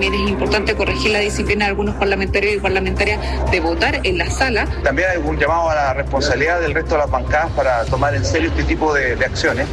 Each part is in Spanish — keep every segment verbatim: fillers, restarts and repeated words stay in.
También es importante corregir la disciplina de algunos parlamentarios y parlamentarias de votar en la sala. También hay un llamado a la responsabilidad del resto de las bancadas para tomar en serio este tipo de, de acciones.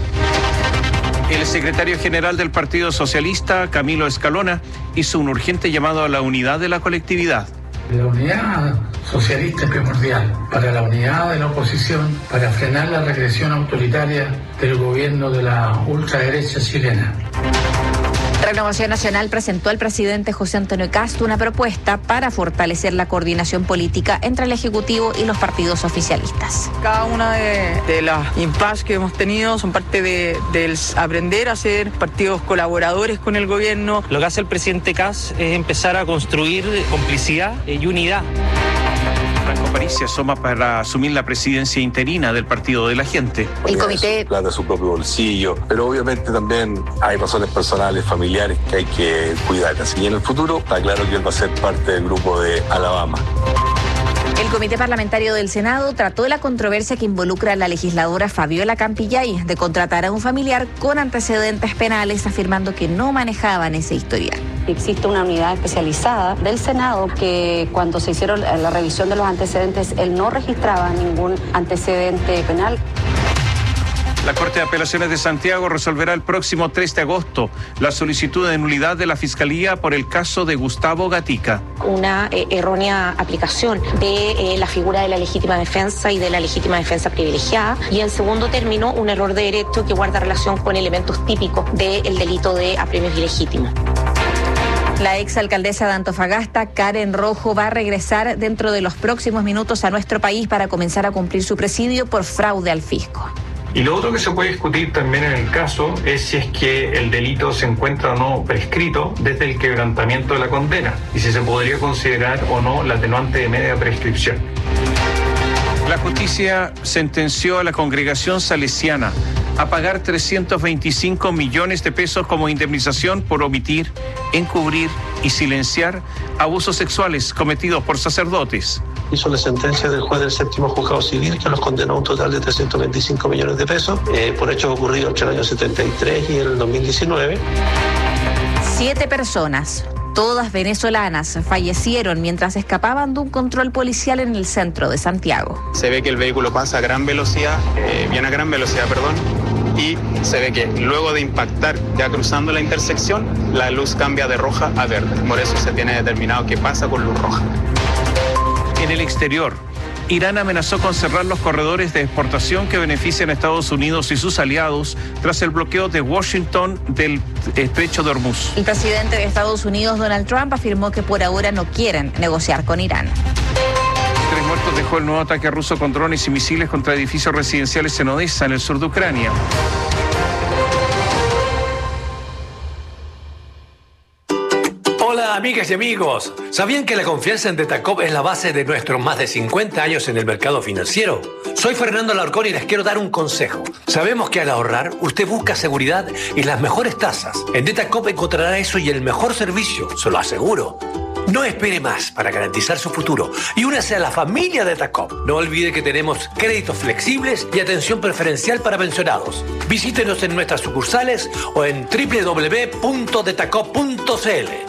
El secretario general del Partido Socialista, Camilo Escalona, hizo un urgente llamado a la unidad de la colectividad. La unidad socialista es primordial para la unidad de la oposición, para frenar la regresión autoritaria del gobierno de la ultraderecha chilena. Renovación Nacional presentó al presidente José Antonio Kast una propuesta para fortalecer la coordinación política entre el Ejecutivo y los partidos oficialistas. Cada una de, de las impases que hemos tenido son parte de, del aprender a ser partidos colaboradores con el gobierno. Lo que hace el presidente Kast es empezar a construir complicidad y unidad. Franco París se asoma para asumir la presidencia interina del Partido de la Gente. El comité plata de su propio bolsillo, pero obviamente también hay razones personales, familiares que hay que cuidar. Así que en el futuro está claro que él va a ser parte del grupo de Alabama. El Comité Parlamentario del Senado trató la controversia que involucra a la legisladora Fabiola Campillay de contratar a un familiar con antecedentes penales, afirmando que no manejaban ese historial. Existe una unidad especializada del Senado que cuando se hicieron la revisión de los antecedentes, él no registraba ningún antecedente penal. La Corte de Apelaciones de Santiago resolverá el próximo tres de agosto la solicitud de nulidad de la Fiscalía por el caso de Gustavo Gatica. Una eh, errónea aplicación de eh, la figura de la legítima defensa y de la legítima defensa privilegiada. Y en segundo término, un error de derecho que guarda relación con elementos típicos del delito de apremios ilegítimos. La exalcaldesa de Antofagasta, Karen Rojo, va a regresar dentro de los próximos minutos a nuestro país para comenzar a cumplir su presidio por fraude al fisco. Y lo otro que se puede discutir también en el caso es si es que el delito se encuentra o no prescrito desde el quebrantamiento de la condena y si se podría considerar o no la atenuante de media prescripción. La justicia sentenció a la congregación salesiana a pagar trescientos veinticinco millones de pesos como indemnización por omitir, encubrir y silenciar abusos sexuales cometidos por sacerdotes. Hizo la sentencia del juez del séptimo juzgado civil que los condenó a un total de trescientos veinticinco millones de pesos eh, por hechos ocurridos entre el año setenta y tres y el dos mil diecinueve. Siete personas, todas venezolanas, fallecieron mientras escapaban de un control policial en el centro de Santiago. Se ve que el vehículo pasa a gran velocidad, eh, viene a gran velocidad, perdón, y se ve que luego de impactar ya cruzando la intersección, la luz cambia de roja a verde. Por eso se tiene determinado que pasa con luz roja. En el exterior, Irán amenazó con cerrar los corredores de exportación que benefician a Estados Unidos y sus aliados tras el bloqueo de Washington del estrecho de Hormuz. El presidente de Estados Unidos, Donald Trump, afirmó que por ahora no quieren negociar con Irán. Tres muertos dejó el nuevo ataque ruso con drones y misiles contra edificios residenciales en Odessa, en el sur de Ucrania. Hola amigas y amigos, ¿sabían que la confianza en Detacop es la base de nuestros más de cincuenta años en el mercado financiero? Soy Fernando Alarcón y les quiero dar un consejo. Sabemos que al ahorrar usted busca seguridad y las mejores tasas. En Detacop encontrará eso y el mejor servicio, se lo aseguro. No espere más para garantizar su futuro y únase a la familia Detacop. No olvide que tenemos créditos flexibles y atención preferencial para pensionados. Visítenos en nuestras sucursales o en doble u doble u doble u punto detacop punto c l.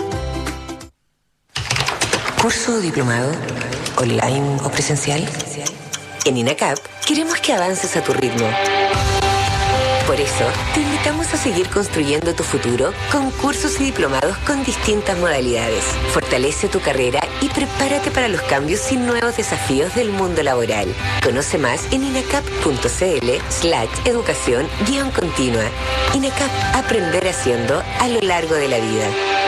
¿Curso diplomado, online o presencial? En INACAP queremos que avances a tu ritmo. Por eso, te invitamos a seguir construyendo tu futuro con cursos y diplomados con distintas modalidades. Fortalece tu carrera y prepárate para los cambios y nuevos desafíos del mundo laboral. Conoce más en inacap punto c l slash educación guión continua. INACAP, aprender haciendo a lo largo de la vida.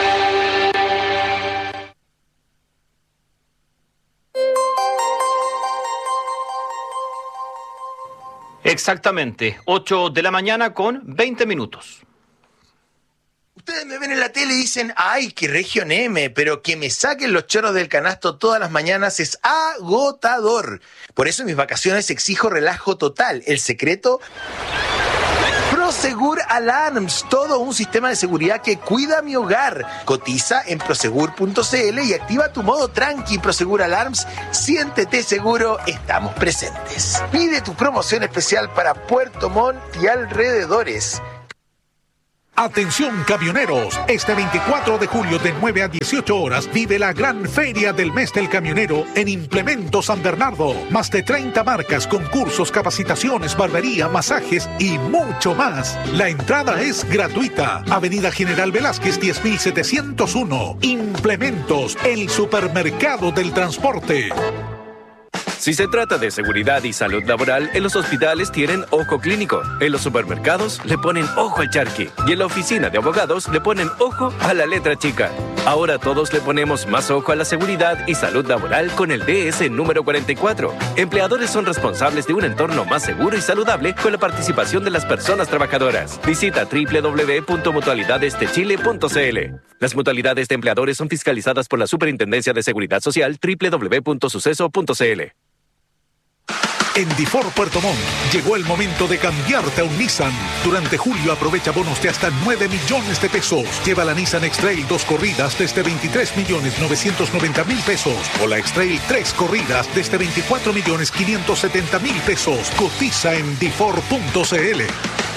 Exactamente, ocho de la mañana con veinte minutos. Ustedes me ven en la tele y dicen, ay, qué región M, pero que me saquen los chorros del canasto todas las mañanas es agotador. Por eso en mis vacaciones exijo relajo total. El secreto... Prosegur Alarms, todo un sistema de seguridad que cuida mi hogar. Cotiza en prosegur punto c l y activa tu modo tranqui. Prosegur Alarms, siéntete seguro, estamos presentes. Pide tu promoción especial para Puerto Montt y alrededores. Atención camioneros, este veinticuatro de julio de nueve a dieciocho horas vive la gran feria del mes del camionero en Implemento San Bernardo. Más de treinta marcas, concursos, capacitaciones, barbería, masajes y mucho más. La entrada es gratuita. Avenida General Velázquez diez mil setecientos uno. Implementos, el supermercado del transporte. Si se trata de seguridad y salud laboral, en los hospitales tienen ojo clínico, en los supermercados le ponen ojo al charqui y en la oficina de abogados le ponen ojo a la letra chica. Ahora todos le ponemos más ojo a la seguridad y salud laboral con el D S número cuarenta y cuatro. Empleadores son responsables de un entorno más seguro y saludable con la participación de las personas trabajadoras. Visita doble u doble u doble u punto mutualidades de chile punto c l. Las mutualidades de empleadores son fiscalizadas por la Superintendencia de Seguridad Social doble u doble u doble u punto suceso punto c l. En Difor Puerto Montt llegó el momento de cambiarte a un Nissan. Durante julio aprovecha bonos de hasta nueve millones de pesos. Lleva la Nissan X-Trail dos corridas desde veintitrés millones novecientos noventa mil pesos o la X-Trail tres corridas desde veinticuatro millones quinientos setenta mil pesos. Cotiza en difor punto c l.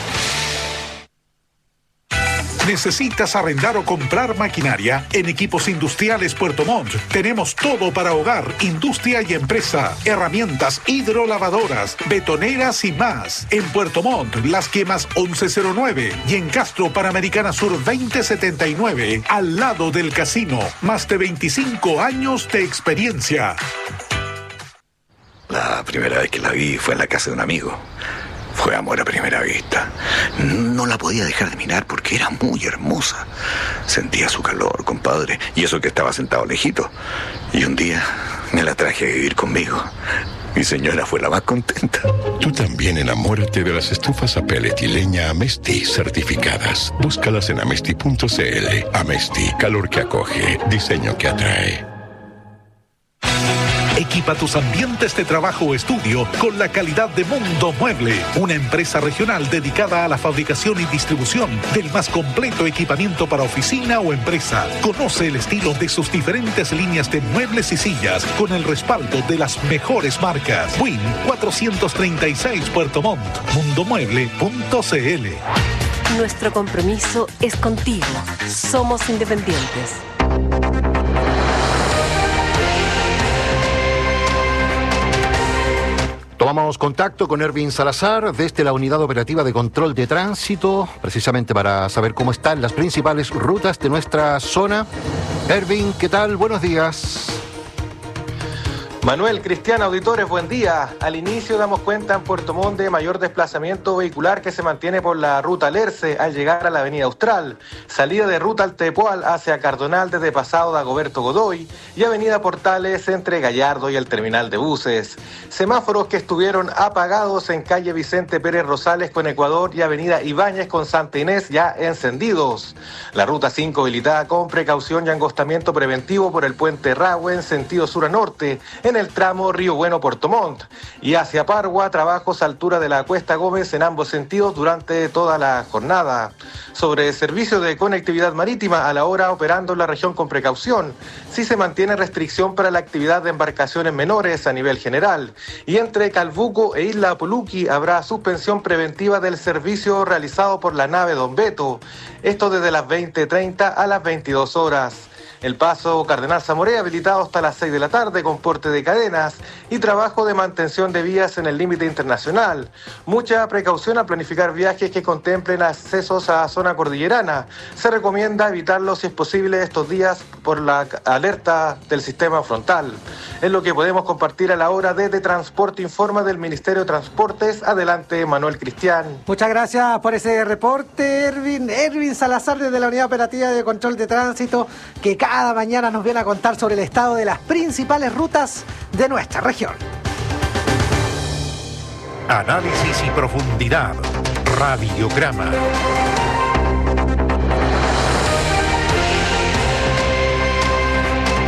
¿Necesitas arrendar o comprar maquinaria? En Equipos Industriales Puerto Montt tenemos todo para hogar, industria y empresa. Herramientas hidrolavadoras, betoneras y más. En Puerto Montt, Las Quemas once cero nueve y en Castro Panamericana Sur veinte setenta y nueve, al lado del casino. Más de veinticinco años de experiencia. La primera vez que la vi fue en la casa de un amigo. Fue amor a primera vista. No la podía dejar de mirar porque era muy hermosa. Sentía su calor, compadre, y eso que estaba sentado lejito. Y un día me la traje a vivir conmigo. Mi señora fue la más contenta. Tú también enamórate de las estufas a pellet y leña Amesti certificadas. Búscalas en amesti punto c l. Amesti, calor que acoge, diseño que atrae. Equipa tus ambientes de trabajo o estudio con la calidad de Mundo Mueble, una empresa regional dedicada a la fabricación y distribución del más completo equipamiento para oficina o empresa. Conoce el estilo de sus diferentes líneas de muebles y sillas con el respaldo de las mejores marcas. Win cuatrocientos treinta y seis Puerto Montt, mundo mueble punto c l. Nuestro compromiso es contigo. Somos independientes. Tomamos contacto con Erwin Salazar desde la Unidad Operativa de Control de Tránsito, precisamente para saber cómo están las principales rutas de nuestra zona. Erwin, ¿qué tal? Buenos días. Manuel, Cristian, auditores, buen día. Al inicio damos cuenta en Puerto Montt de mayor desplazamiento vehicular que se mantiene por la ruta Lerce al llegar a la avenida Austral, salida de ruta Altepual hacia Cardonal desde Pasado de Dagoberto Godoy y avenida Portales entre Gallardo y el terminal de buses. Semáforos que estuvieron apagados en calle Vicente Pérez Rosales con Ecuador y avenida Ibáñez con Santa Inés ya encendidos. La ruta cinco habilitada con precaución y angostamiento preventivo por el puente Rahue en sentido sur a norte, en el tramo Río Bueno-Puerto Montt, y hacia Pargua, trabajos a altura de la Cuesta Gómez en ambos sentidos durante toda la jornada. Sobre servicio de conectividad marítima, a la hora operando en la región con precaución, sí se mantiene restricción para la actividad de embarcaciones menores a nivel general, y entre Calbuco e Isla Apuluqui habrá suspensión preventiva del servicio realizado por la nave Don Beto, esto desde las veinte treinta a las veintidós horas. El paso Cardenal Zamoré habilitado hasta las seis de la tarde con porte de cadenas y trabajo de mantención de vías en el límite internacional. Mucha precaución al planificar viajes que contemplen accesos a zona cordillerana. Se recomienda evitarlo si es posible estos días por la alerta del sistema frontal. Es lo que podemos compartir a la hora de, de Transporte Informa del Ministerio de Transportes. Adelante, Manuel Cristian. Muchas gracias por ese reporte, Erwin. Erwin Salazar desde la Unidad Operativa de Control de Tránsito, que cada mañana nos viene a contar sobre el estado de las principales rutas de nuestra región. Análisis y profundidad. Radiograma.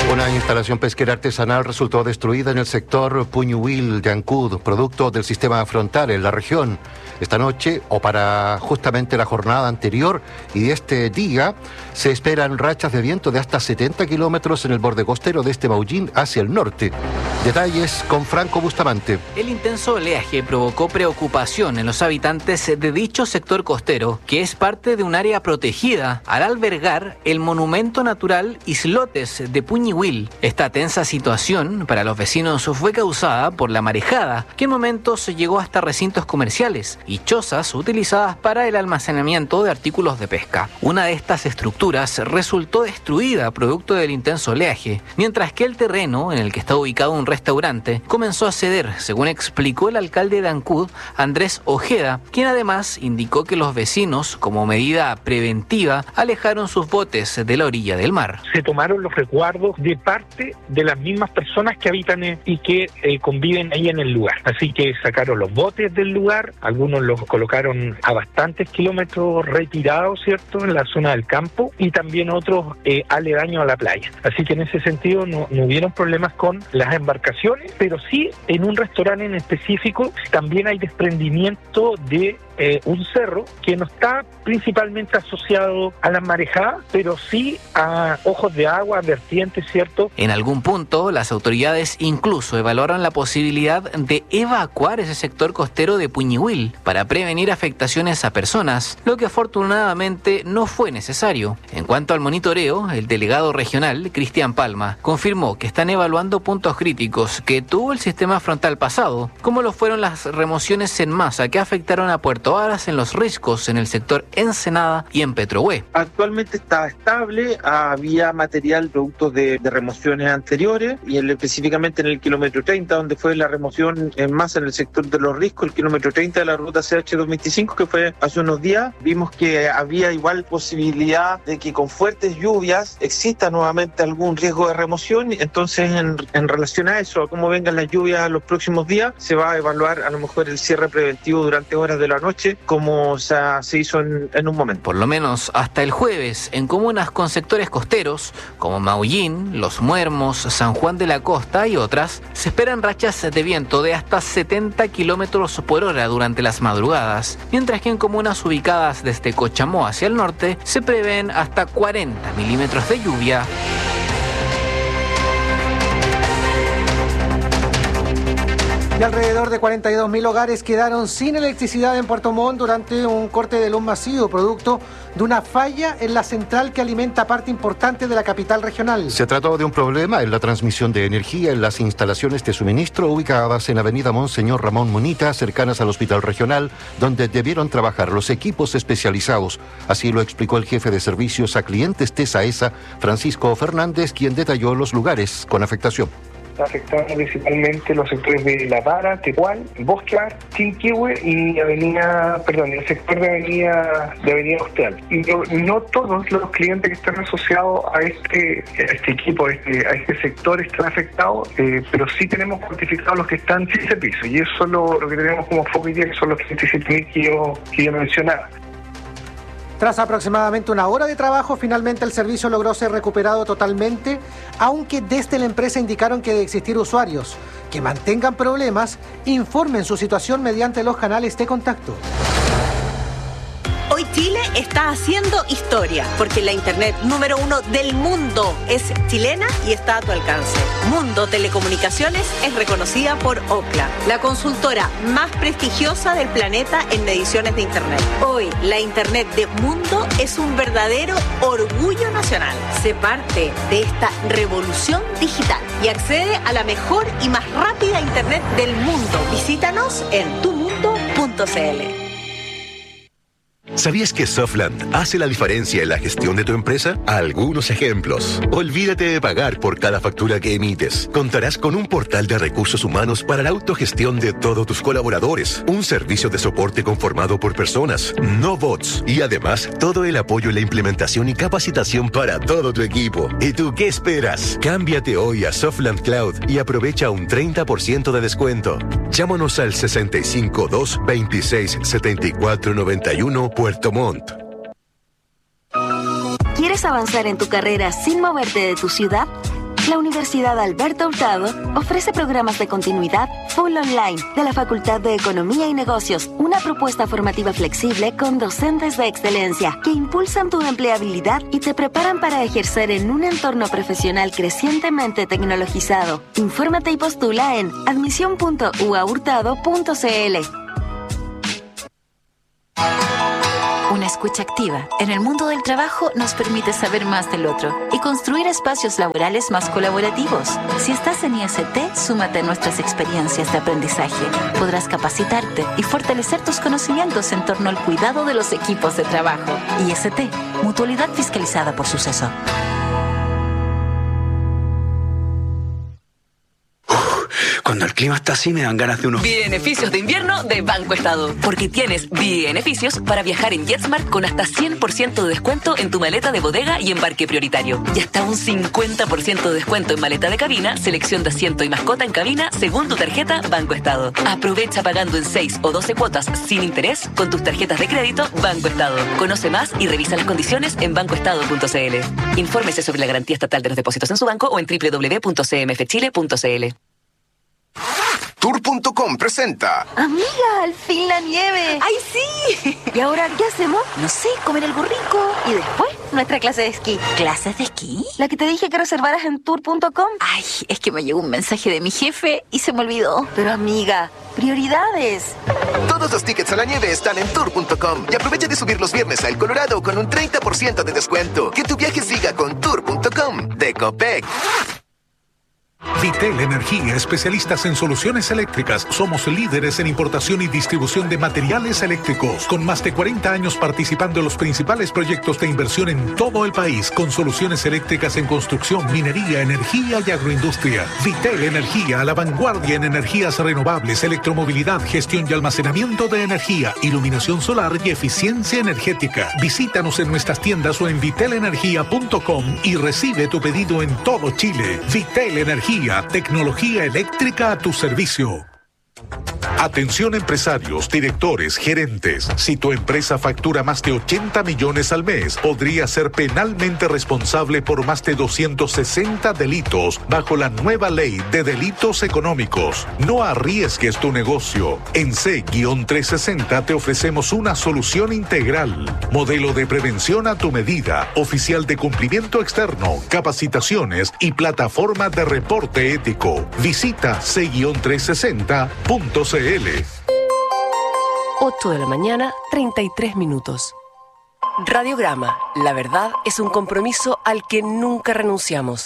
Una instalación pesquera artesanal resultó destruida en el sector Puñuhuil de Ancud, producto del sistema frontal en la región. Esta noche, o para justamente la jornada anterior y este día, se esperan rachas de viento de hasta setenta kilómetros en el borde costero de este Maullín hacia el norte. Detalles con Franco Bustamante. El intenso oleaje provocó preocupación en los habitantes de dicho sector costero, que es parte de un área protegida, al albergar el monumento natural Islotes de Puñuhuil. Esta tensa situación para los vecinos fue causada por la marejada, que en momentos llegó hasta recintos comerciales y chozas utilizadas para el almacenamiento de artículos de pesca. Una de estas estructuras resultó destruida producto del intenso oleaje, mientras que el terreno en el que está ubicado un restaurante comenzó a ceder, según explicó el alcalde de Ancud, Andrés Ojeda, quien además indicó que los vecinos, como medida preventiva, alejaron sus botes de la orilla del mar. Se tomaron los resguardos de parte de las mismas personas que habitan en, y que eh, conviven ahí en el lugar. Así que sacaron los botes del lugar, algunos los colocaron a bastantes kilómetros retirados, ¿cierto?, en la zona del campo, y también otros eh, aledaños a la playa. Así que en ese sentido no, no hubieron problemas con las embarcaciones, pero sí en un restaurante en específico también hay desprendimiento de Eh, un cerro que no está principalmente asociado a las marejadas, pero sí a ojos de agua, vertientes, ¿cierto? En algún punto, las autoridades incluso evaluaron la posibilidad de evacuar ese sector costero de Puñuhuil para prevenir afectaciones a personas, lo que afortunadamente no fue necesario. En cuanto al monitoreo, el delegado regional, Cristian Palma, confirmó que están evaluando puntos críticos que tuvo el sistema frontal pasado, como lo fueron las remociones en masa que afectaron a Puerto Varas, en Los Riscos, en el sector Ensenada y en Petrohue. Actualmente está estable, había material producto de, de remociones anteriores y el, específicamente en el kilómetro treinta, donde fue la remoción en masa en el sector de Los Riscos, el kilómetro treinta de la ruta C H doscientos veinticinco, que fue hace unos días. Vimos que había igual posibilidad de que con fuertes lluvias exista nuevamente algún riesgo de remoción, entonces en, en relación a eso, a cómo vengan las lluvias los próximos días, se va a evaluar a lo mejor el cierre preventivo durante horas de la noche, como se, se hizo en, en un momento. Por lo menos hasta el jueves, en comunas con sectores costeros, como Maullín, Los Muermos, San Juan de la Costa y otras, se esperan rachas de viento de hasta setenta kilómetros por hora durante las madrugadas, mientras que en comunas ubicadas desde Cochamó hacia el norte, se prevén hasta cuarenta milímetros de lluvia. Y alrededor de cuarenta y dos mil hogares quedaron sin electricidad en Puerto Montt durante un corte de luz masivo, producto de una falla en la central que alimenta parte importante de la capital regional. Se trató de un problema en la transmisión de energía en las instalaciones de suministro ubicadas en la avenida Monseñor Ramón Munita, cercanas al Hospital Regional, donde debieron trabajar los equipos especializados. Así lo explicó el jefe de servicios a clientes de SAESA, Francisco Fernández, quien detalló los lugares con afectación. Afectaron principalmente los sectores de La Para, Tepual, Bosquear, Chinquihue y Avenida, perdón, el sector de Avenida de Avenida Austral. Y no, no todos los clientes que están asociados a este, a este equipo, a este, a este sector están afectados, eh, pero sí tenemos cuantificados los que están sin servicio, y eso es lo, lo que tenemos como foco hoy día, que son los treinta y siete mil que yo, que yo mencionaba. Tras aproximadamente una hora de trabajo, finalmente el servicio logró ser recuperado totalmente, aunque desde la empresa indicaron que de existir usuarios que mantengan problemas, informen su situación mediante los canales de contacto. Hoy Chile está haciendo historia, porque la internet número uno del mundo es chilena y está a tu alcance. Mundo Telecomunicaciones es reconocida por Ookla, la consultora más prestigiosa del planeta en mediciones de internet. Hoy, la internet de Mundo es un verdadero orgullo nacional. Sé parte de esta revolución digital y accede a la mejor y más rápida internet del mundo. Visítanos en tu mundo punto c l. ¿Sabías que Softland hace la diferencia en la gestión de tu empresa? Algunos ejemplos. Olvídate de pagar por cada factura que emites. Contarás con un portal de recursos humanos para la autogestión de todos tus colaboradores. Un servicio de soporte conformado por personas, no bots. Y además, todo el apoyo en la implementación y capacitación para todo tu equipo. ¿Y tú qué esperas? Cámbiate hoy a Softland Cloud y aprovecha un treinta por ciento de descuento. Llámanos al sesenta y cinco, dos, veintiséis, setenta y cuatro, noventa y uno Puerto Montt. ¿Quieres avanzar en tu carrera sin moverte de tu ciudad? La Universidad Alberto Hurtado ofrece programas de continuidad full online de la Facultad de Economía y Negocios, una propuesta formativa flexible con docentes de excelencia que impulsan tu empleabilidad y te preparan para ejercer en un entorno profesional crecientemente tecnologizado. Infórmate y postula en admisión punto u a hurtado punto c l. Una escucha activa en el mundo del trabajo nos permite saber más del otro y construir espacios laborales más colaborativos. Si estás en I S T, súmate a nuestras experiencias de aprendizaje. Podrás capacitarte y fortalecer tus conocimientos en torno al cuidado de los equipos de trabajo. I S T, Mutualidad Fiscalizada por Suceso. Cuando el clima está así me dan ganas de unos... Beneficios de invierno de Banco Estado. Porque tienes beneficios para viajar en JetSmart con hasta cien por ciento de descuento en tu maleta de bodega y embarque prioritario. Y hasta un cincuenta por ciento de descuento en maleta de cabina, selección de asiento y mascota en cabina según tu tarjeta Banco Estado. Aprovecha pagando en seis o doce cuotas sin interés con tus tarjetas de crédito Banco Estado. Conoce más y revisa las condiciones en banco estado punto c l. Infórmese sobre la garantía estatal de los depósitos en su banco o en doble u doble u doble u punto c m f chile punto c l. Tour punto com presenta. Amiga, al fin la nieve. ¡Ay, sí! ¿Y ahora qué hacemos? No sé, comer algo rico. Y después, nuestra clase de esquí. ¿Clases de esquí? La que te dije que reservaras en tour punto com. Ay, es que me llegó un mensaje de mi jefe y se me olvidó. Pero amiga, prioridades. Todos los tickets a la nieve están en tour punto com. Y aprovecha de subir los viernes a El Colorado con un treinta por ciento de descuento. Que tu viaje siga con tour punto com de Copec. Vitel Energía, especialistas en soluciones eléctricas. Somos líderes en importación y distribución de materiales eléctricos, con más de cuarenta años participando en los principales proyectos de inversión en todo el país, con soluciones eléctricas en construcción, minería, energía y agroindustria. Vitel Energía, a la vanguardia en energías renovables, electromovilidad, gestión y almacenamiento de energía, iluminación solar y eficiencia energética. Visítanos en nuestras tiendas o en vitel energía punto com y recibe tu pedido en todo Chile. Vitel Energía, tecnología eléctrica a tu servicio. Atención empresarios, directores, gerentes. Si tu empresa factura más de ochenta millones al mes, podría ser penalmente responsable por más de doscientos sesenta delitos bajo la nueva ley de delitos económicos. No arriesgues tu negocio. En C trescientos sesenta te ofrecemos una solución integral. Modelo de prevención a tu medida, oficial de cumplimiento externo, capacitaciones y plataforma de reporte ético. Visita C trescientos sesenta punto c l. ocho de la mañana, treinta y tres minutos. Radiograma. La verdad es un compromiso al que nunca renunciamos.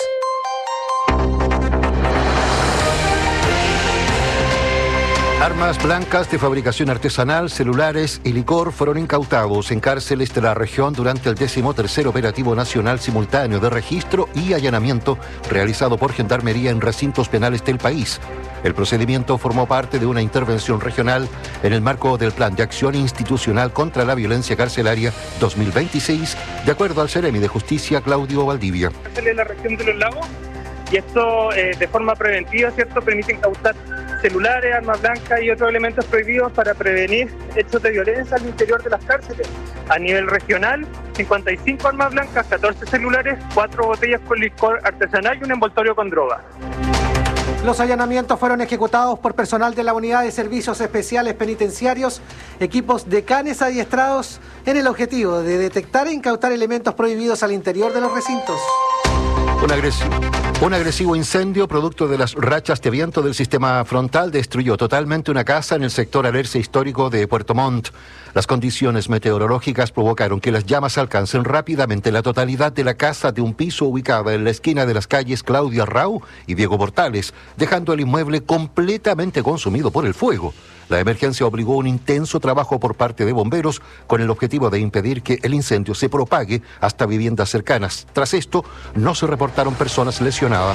Armas blancas de fabricación artesanal, celulares y licor fueron incautados en cárceles de la región durante el decimotercer operativo nacional simultáneo de registro y allanamiento realizado por Gendarmería en recintos penales del país. El procedimiento formó parte de una intervención regional en el marco del Plan de Acción Institucional contra la Violencia Carcelaria dos mil veintiséis, de acuerdo al Ceremi de Justicia, Claudio Valdivia. En la región de los lagos, y esto eh, de forma preventiva, ¿cierto?, permite incautar celulares, armas blancas y otros elementos prohibidos para prevenir hechos de violencia al interior de las cárceles. A nivel regional, cincuenta y cinco armas blancas, catorce celulares, cuatro botellas con licor artesanal y un envoltorio con droga. Los allanamientos fueron ejecutados por personal de la Unidad de Servicios Especiales Penitenciarios, equipos de canes adiestrados en el objetivo de detectar e incautar elementos prohibidos al interior de los recintos. Un agresivo, un agresivo incendio producto de las rachas de viento del sistema frontal destruyó totalmente una casa en el sector alerce histórico de Puerto Montt. Las condiciones meteorológicas provocaron que las llamas alcancen rápidamente la totalidad de la casa de un piso ubicada en la esquina de las calles Claudia Rau y Diego Portales, dejando el inmueble completamente consumido por el fuego. La emergencia obligó un intenso trabajo por parte de bomberos con el objetivo de impedir que el incendio se propague hasta viviendas cercanas. Tras esto, no se reportaron personas lesionadas.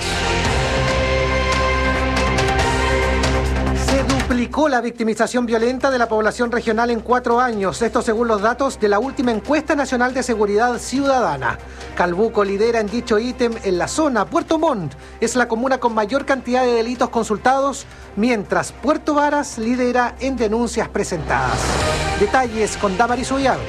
Se duplicó la victimización violenta de la población regional en cuatro años. Esto según los datos de la última encuesta nacional de seguridad ciudadana. Calbuco lidera en dicho ítem en la zona. Puerto Montt es la comuna con mayor cantidad de delitos consultados, mientras Puerto Varas lidera en denuncias presentadas. Detalles con Damaris Ullable.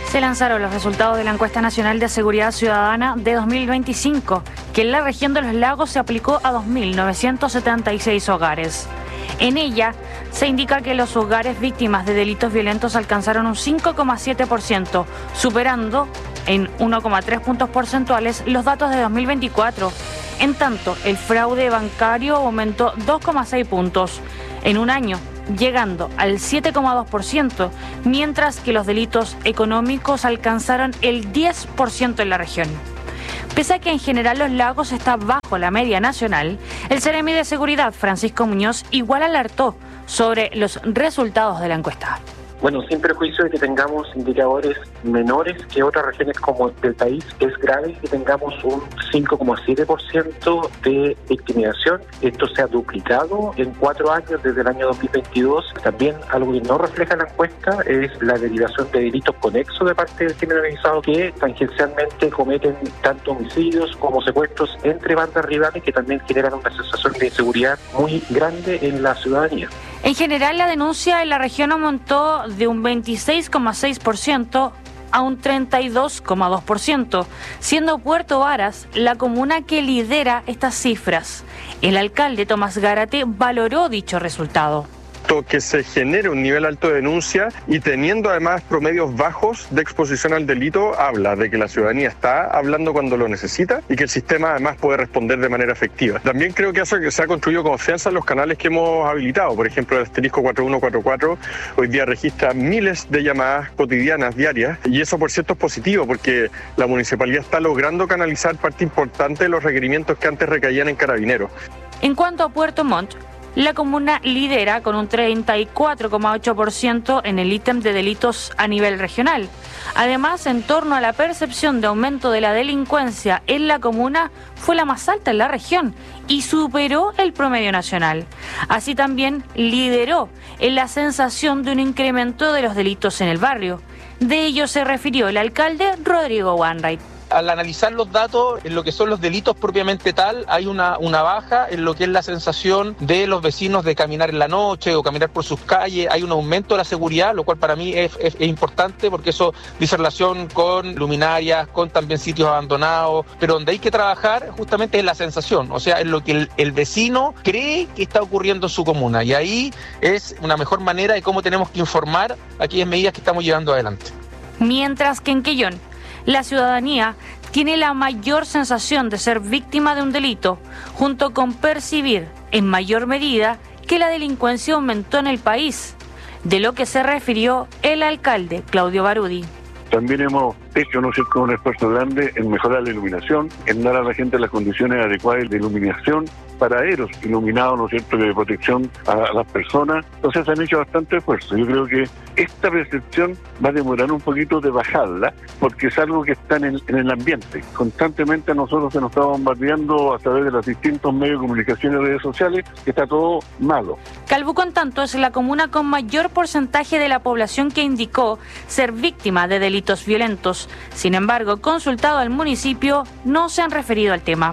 Se lanzaron los resultados de la Encuesta Nacional de Seguridad Ciudadana de dos mil veinticinco, que en la región de los lagos se aplicó a dos mil novecientos setenta y seis hogares. En ella se indica que los hogares víctimas de delitos violentos alcanzaron un cinco coma siete por ciento, superando en uno coma tres puntos porcentuales los datos de dos mil veinticuatro. En tanto, el fraude bancario aumentó dos coma seis puntos en un año, llegando al siete coma dos por ciento, mientras que los delitos económicos alcanzaron el diez por ciento en la región. Pese a que en general los lagos está bajo la media nacional, el Ceremi de Seguridad, Francisco Muñoz, igual alertó sobre los resultados de la encuesta. Bueno, sin perjuicio de que tengamos indicadores menores que otras regiones como del país, es grave que tengamos un cinco coma siete por ciento de victimización. Esto se ha duplicado en cuatro años desde el año dos mil veintidós. También algo que no refleja la encuesta es la derivación de delitos conexos de parte del crimen organizado que tangencialmente cometen tanto homicidios como secuestros entre bandas rivales que también generan una sensación de inseguridad muy grande en la ciudadanía. En general, la denuncia en la región aumentó de un veintiséis coma seis por ciento a un treinta y dos coma dos por ciento, siendo Puerto Varas la comuna que lidera estas cifras. El alcalde Tomás Gárate valoró dicho resultado. Que se genere un nivel alto de denuncia y teniendo además promedios bajos de exposición al delito, habla de que la ciudadanía está hablando cuando lo necesita y que el sistema además puede responder de manera efectiva. También creo que eso que se ha construido confianza en los canales que hemos habilitado. Por ejemplo, el asterisco cuatro uno cuatro cuatro hoy día registra miles de llamadas cotidianas, diarias, y eso por cierto es positivo porque la municipalidad está logrando canalizar parte importante de los requerimientos que antes recaían en Carabineros. En cuanto a Puerto Montt, la comuna lidera con un treinta y cuatro coma ocho por ciento en el ítem de delitos a nivel regional. Además, en torno a la percepción de aumento de la delincuencia en la comuna, fue la más alta en la región y superó el promedio nacional. Así también lideró en la sensación de un incremento de los delitos en el barrio. De ello se refirió el alcalde Rodrigo Wainwright. Al analizar los datos en lo que son los delitos propiamente tal, hay una, una baja en lo que es la sensación de los vecinos de caminar en la noche o caminar por sus calles. Hay un aumento de la seguridad, lo cual para mí es, es, es importante porque eso dice relación con luminarias, con también sitios abandonados, pero donde hay que trabajar justamente es la sensación, o sea, es lo que el, el vecino cree que está ocurriendo en su comuna, y ahí es una mejor manera de cómo tenemos que informar aquellas medidas que estamos llevando adelante. Mientras que en Quellón, la ciudadanía tiene la mayor sensación de ser víctima de un delito, junto con percibir en mayor medida que la delincuencia aumentó en el país, de lo que se refirió el alcalde Claudio Barudi. También hemos hecho, ¿no es cierto?, un esfuerzo grande en mejorar la iluminación, en dar a la gente las condiciones adecuadas de iluminación, paraderos iluminados, ¿no es cierto?, de protección a las personas. Entonces se han hecho bastante esfuerzo. Yo creo que esta percepción va a demorar un poquito de bajarla, porque es algo que está en el, en el ambiente. Constantemente a nosotros se nos está bombardeando a través de los distintos medios de comunicación y redes sociales que está todo malo. Calbuco, en tanto, es la comuna con mayor porcentaje de la población que indicó ser víctima de delitos violentos. Sin embargo, consultado al municipio, no se han referido al tema.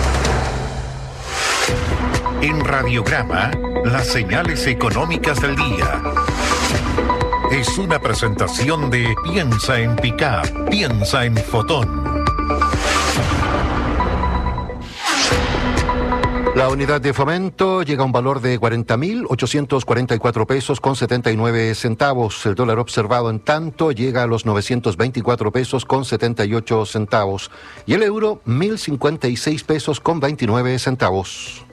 En Radiograma, las señales económicas del día. Es una presentación de Piensa en Pickup, piensa en Fotón. La unidad de fomento llega a un valor de cuarenta mil ochocientos cuarenta y cuatro pesos con setenta y nueve centavos. El dólar observado, en tanto, llega a los novecientos veinticuatro pesos con setenta y ocho centavos. Y el euro, mil cincuenta y seis pesos con veintinueve centavos.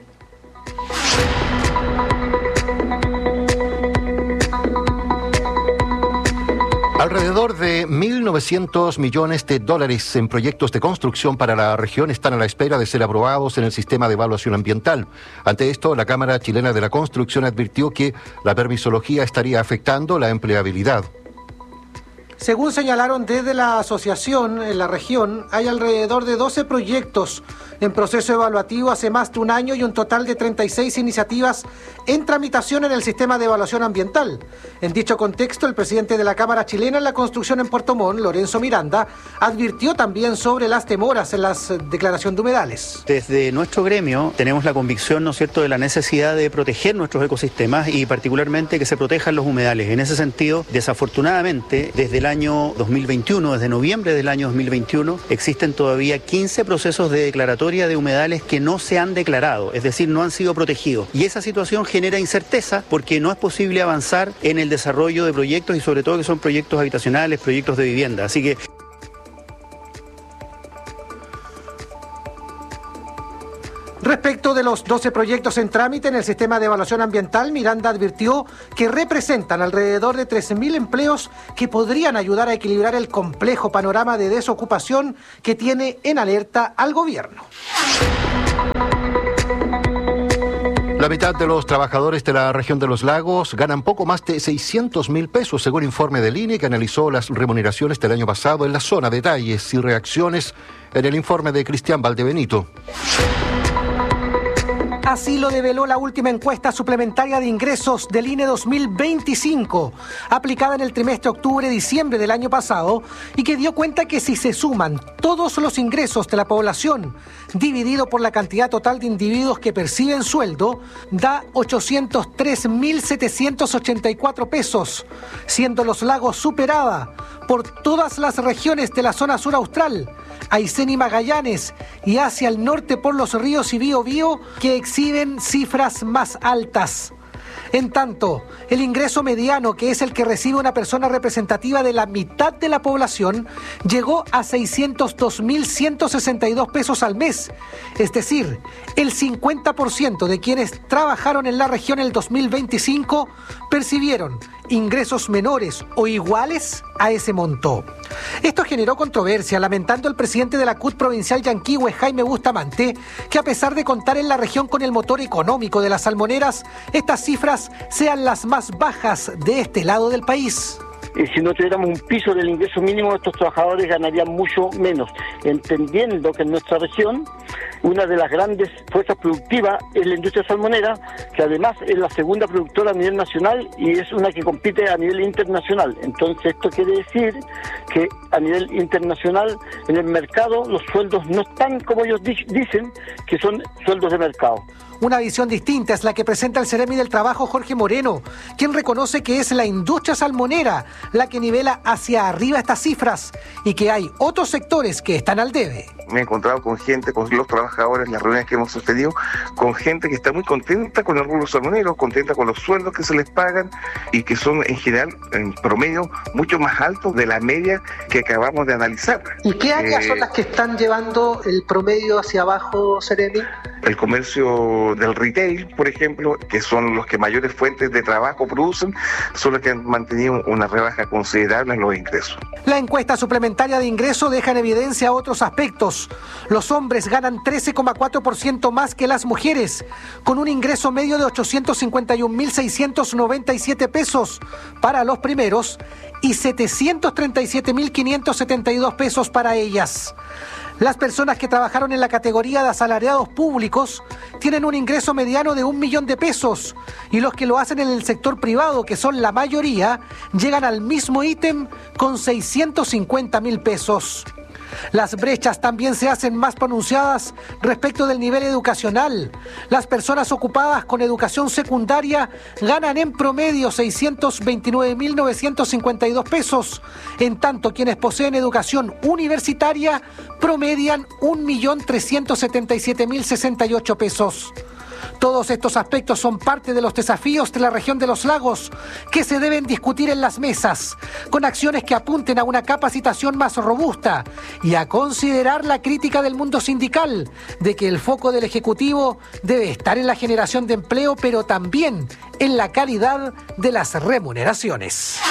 Alrededor de mil novecientos millones de dólares en proyectos de construcción para la región están a la espera de ser aprobados en el sistema de evaluación ambiental. Ante esto, la Cámara Chilena de la Construcción advirtió que la permisología estaría afectando la empleabilidad. Según señalaron desde la asociación en la región, hay alrededor de doce proyectos en proceso evaluativo hace más de un año y un total de treinta y seis iniciativas en tramitación en el sistema de evaluación ambiental. En dicho contexto, el presidente de la Cámara Chilena en la Construcción en Puerto Montt, Lorenzo Miranda, advirtió también sobre las demoras en la declaración de humedales. Desde nuestro gremio tenemos la convicción, ¿no es cierto?, de la necesidad de proteger nuestros ecosistemas y particularmente que se protejan los humedales. En ese sentido, desafortunadamente, desde el año dos mil veintiuno, desde noviembre del año dos mil veintiuno, existen todavía quince procesos de declaratoria de humedales que no se han declarado, es decir, no han sido protegidos. Y esa situación genera incerteza porque no es posible avanzar en el desarrollo de proyectos y sobre todo que son proyectos habitacionales, proyectos de vivienda. Así que respecto de los doce proyectos en trámite en el sistema de evaluación ambiental, Miranda advirtió que representan alrededor de trece mil empleos que podrían ayudar a equilibrar el complejo panorama de desocupación que tiene en alerta al gobierno. La mitad de los trabajadores de la región de los lagos ganan poco más de seiscientos mil pesos, según informe del I N E que analizó las remuneraciones del año pasado en la zona. Detalles y reacciones en el informe de Cristian Valdebenito. Así lo develó la última encuesta suplementaria de ingresos del I N E dos mil veinticinco, aplicada en el trimestre octubre-diciembre del año pasado, y que dio cuenta que si se suman todos los ingresos de la población, dividido por la cantidad total de individuos que perciben sueldo, da ochocientos tres mil setecientos ochenta y cuatro pesos, siendo Los Lagos superada por todas las regiones de la zona sur austral, Aysén y Magallanes, y hacia el norte por los ríos y Biobío, que exhiben cifras más altas. En tanto, el ingreso mediano, que es el que recibe una persona representativa de la mitad de la población, llegó a seiscientos dos mil ciento sesenta y dos pesos al mes. Es decir, el cincuenta por ciento de quienes trabajaron en la región el dos mil veinticinco percibieron ingresos menores o iguales a ese monto. Esto generó controversia, lamentando el presidente de la C U T provincial Yanquihue, Jaime Bustamante, que a pesar de contar en la región con el motor económico de las salmoneras, estas cifras sean las más bajas de este lado del país. Y si no tuviéramos un piso del ingreso mínimo, estos trabajadores ganarían mucho menos, entendiendo que en nuestra región una de las grandes fuerzas productivas es la industria salmonera, que además es la segunda productora a nivel nacional y es una que compite a nivel internacional. Entonces esto quiere decir que a nivel internacional en el mercado los sueldos no están como ellos di- dicen que son sueldos de mercado. Una visión distinta es la que presenta el Ceremi del Trabajo, Jorge Moreno, quien reconoce que es la industria salmonera la que nivela hacia arriba estas cifras y que hay otros sectores que están al debe. Me he encontrado con gente, con los trabajadores, en las reuniones que hemos sostenido, con gente que está muy contenta con el rubro salmonero, contenta con los sueldos que se les pagan y que son en general, en promedio, mucho más altos de la media que acabamos de analizar. ¿Y qué áreas eh, son las que están llevando el promedio hacia abajo, Ceremi? El comercio del retail, por ejemplo, que son los que mayores fuentes de trabajo producen, son los que han mantenido una rebaja considerable en los ingresos. La encuesta suplementaria de ingreso deja en evidencia otros aspectos. Los hombres ganan trece coma cuatro por ciento más que las mujeres, con un ingreso medio de ochocientos cincuenta y un mil seiscientos noventa y siete pesos para los primeros y setecientos treinta y siete mil quinientos setenta y dos pesos para ellas. Las personas que trabajaron en la categoría de asalariados públicos tienen un ingreso mediano de un millón de pesos y los que lo hacen en el sector privado, que son la mayoría, llegan al mismo ítem con seiscientos cincuenta mil pesos. Las brechas también se hacen más pronunciadas respecto del nivel educacional. Las personas ocupadas con educación secundaria ganan en promedio seiscientos veintinueve mil novecientos cincuenta y dos pesos, en tanto quienes poseen educación universitaria promedian un millón trescientos setenta y siete mil sesenta y ocho pesos. Todos estos aspectos son parte de los desafíos de la región de los lagos que se deben discutir en las mesas, con acciones que apunten a una capacitación más robusta y a considerar la crítica del mundo sindical de que el foco del Ejecutivo debe estar en la generación de empleo, pero también en la calidad de las remuneraciones.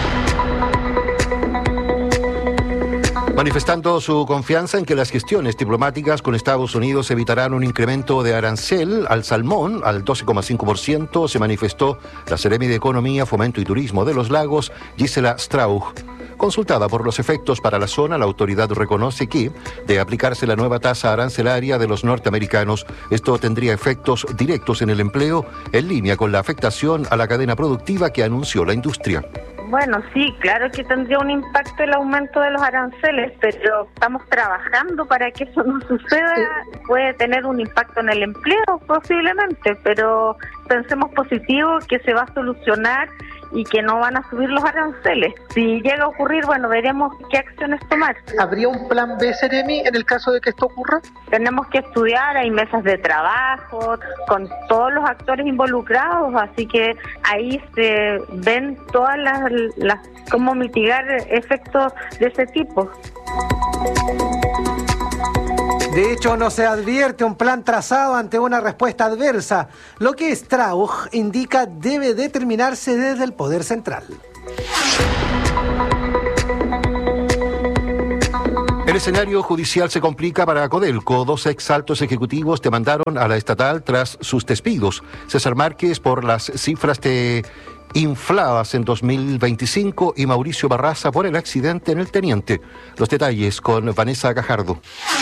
Manifestando su confianza en que las gestiones diplomáticas con Estados Unidos evitarán un incremento de arancel al salmón al doce coma cinco por ciento, se manifestó la Seremi de Economía, Fomento y Turismo de los Lagos, Gisela Strauch. Consultada por los efectos para la zona, la autoridad reconoce que, de aplicarse la nueva tasa arancelaria de los norteamericanos, esto tendría efectos directos en el empleo, en línea con la afectación a la cadena productiva que anunció la industria. Bueno, sí, claro que tendría un impacto el aumento de los aranceles, pero estamos trabajando para que eso no suceda. Puede tener un impacto en el empleo posiblemente, pero pensemos positivo que se va a solucionar y que no van a subir los aranceles. Si llega a ocurrir, bueno, veremos qué acciones tomar. ¿Habría un plan B, Seremi, en el caso de que esto ocurra? Tenemos que estudiar, hay mesas de trabajo con todos los actores involucrados, así que ahí se ven todas las, las cómo mitigar efectos de ese tipo. De hecho, no se advierte un plan trazado ante una respuesta adversa, lo que Strauch indica debe determinarse desde el Poder Central. El escenario judicial se complica para Codelco. Dos ex altos ejecutivos demandaron a la estatal tras sus despidos. César Márquez por las cifras de infladas en dos mil veinticinco y Mauricio Barraza por el accidente en el Teniente. Los detalles con Vanessa Gajardo.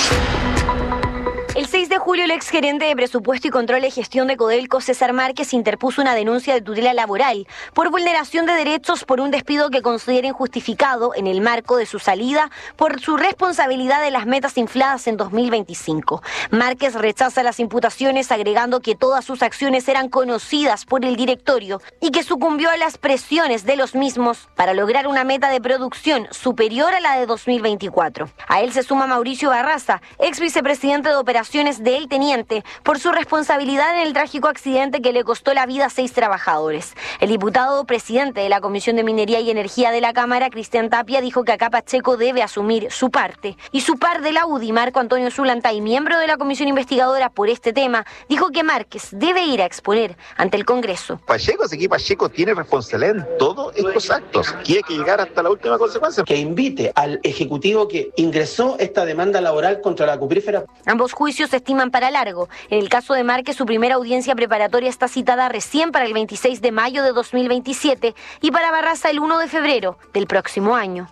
El seis de julio, el exgerente de Presupuesto y Control de Gestión de Codelco, César Márquez, interpuso una denuncia de tutela laboral por vulneración de derechos por un despido que considera injustificado en el marco de su salida por su responsabilidad de las metas infladas en dos mil veinticinco. Márquez rechaza las imputaciones, agregando que todas sus acciones eran conocidas por el directorio y que sucumbió a las presiones de los mismos para lograr una meta de producción superior a la de dos mil veinticuatro. A él se suma Mauricio Barraza, ex vicepresidente de Operaciones de El Teniente, por su responsabilidad en el trágico accidente que le costó la vida a seis trabajadores. El diputado presidente de la Comisión de Minería y Energía de la Cámara, Cristian Tapia, dijo que acá Pacheco debe asumir su parte. Y su par de la U D I, Marco Antonio Zulantay, miembro de la Comisión Investigadora por este tema, dijo que Márquez debe ir a exponer ante el Congreso. Pacheco, así que Pacheco tiene responsabilidad en todos estos actos. Quiere que llegar hasta la última consecuencia. Que invite al Ejecutivo que ingresó esta demanda laboral contra la cuprífera. Ambos juicios se estiman para largo. En el caso de Márquez, su primera audiencia preparatoria está citada recién para el veintiséis de mayo de dos mil veintisiete y para Barraza el uno de febrero del próximo año.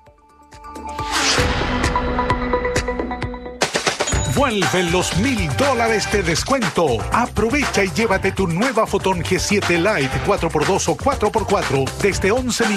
Vuelven los mil dólares de descuento. Aprovecha y llévate tu nueva Photon G siete Lite cuatro por dos o cuatro por cuatro desde once